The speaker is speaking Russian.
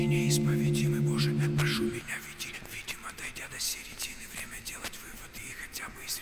Неисповедимый Боже, прошу меня веди, видимо, дойдя до середины, время делать выводы и хотя бы из